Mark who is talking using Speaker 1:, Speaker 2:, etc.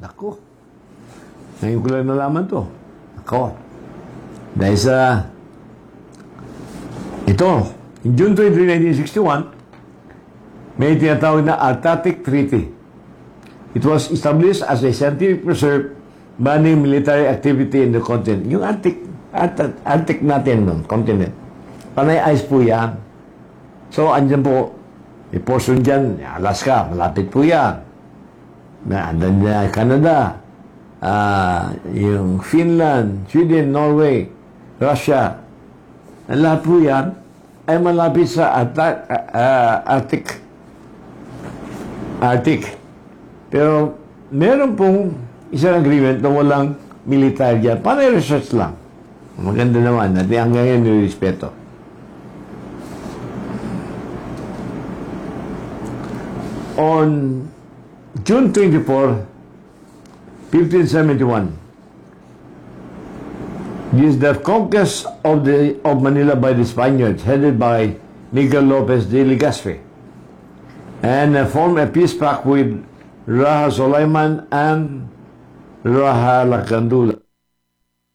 Speaker 1: Naku. Ngayon ko lang nalaman to. Ako. Dahil sa ito, in June 23, 1961, may tinatawag na Antarctic Treaty. It was established as a scientific reserve banning military activity in the continent. Yung Arctic natin nun, continent. Panay ice po yan. So, andyan po, may portion dyan, Alaska, malapit po yan. Andyan na Canada, yung Finland, Sweden, Norway, Russia. Lahat po yan ay malapit sa Arctic. Pero meron pong isang agreement na walang military dyan. Paano research lang? Maganda naman. At hanggang ngayon nirespeto. On June 24, 1571, this is the conquest of Manila by the Spaniards, headed by Miguel Lopez de Legazpi, and formed a peace pact with Raja Sulaiman and Raja Lakandula.